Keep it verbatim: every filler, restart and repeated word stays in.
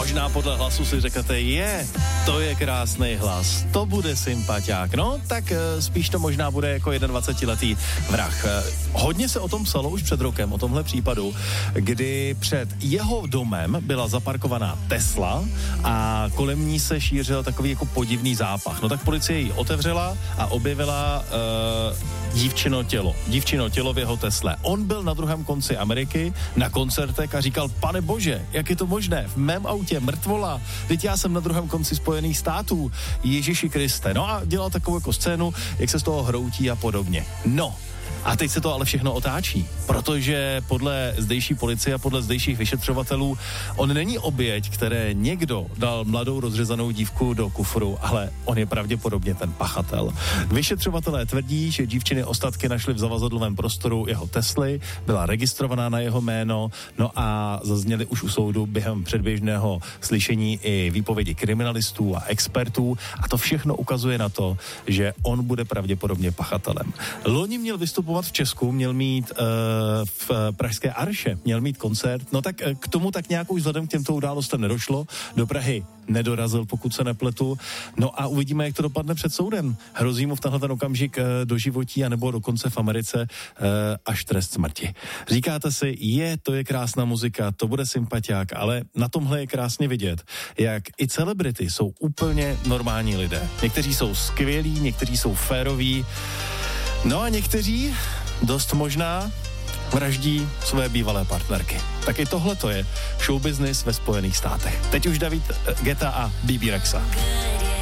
Možná podle hlasu si řeknete, je, to je krásný hlas, to bude sympatiák. No, tak e, spíš to možná bude jako dvacetiletý vrah. E, hodně se o tom psalo už před rokem, o tomhle případu, kdy před jeho domem byla zaparkovaná Tesla a kolem ní se šířil takový jako podivný zápach. No tak policie ji otevřela a objevila e, dívčino tělo. Dívčino tělo v jeho Tesle. On byl na druhém konci Ameriky na koncertech a říkal, pane bože, jak je to možné? V mém autě mrtvola, teď já jsem na druhém konci Spojených států, Ježíši Kriste. No a dělal takovou jako scénu, jak se z toho hroutí a podobně. No, a teď se to ale všechno otáčí, protože podle zdejší policie a podle zdejších vyšetřovatelů on není oběť, které někdo dal mladou rozřezanou dívku do kufru, ale on je pravděpodobně ten pachatel. Vyšetřovatelé tvrdí, že dívčiny ostatky našly v zavazadlovém prostoru jeho Tesly, byla registrovaná na jeho jméno, no a zazněly už u soudu během předběžného slyšení i výpovědi kriminalistů a expertů a to všechno ukazuje na to, že on bude pravděpodobně pachatelem. Loni měl vystupovat v Česku, měl mít uh, v pražské Arše, měl mít koncert, no tak uh, k tomu tak nějak už vzhledem k těmto událostem nedošlo, do Prahy nedorazil, pokud se nepletu, no a uvidíme, jak to dopadne před soudem. Hrozí mu v tenhle ten okamžik uh, doživotí, anebo dokonce v Americe uh, až trest smrti. Říkáte si, je, to je krásná muzika, to bude sympatiák, ale na tomhle je krásně vidět, jak i celebrity jsou úplně normální lidé. Někteří jsou skvělí, někteří jsou féroví, no a někteří, dost možná, vraždí své bývalé partnerky. Tak i tohle to je show business ve Spojených státech. Teď už David Guetta a Bebe Rexha.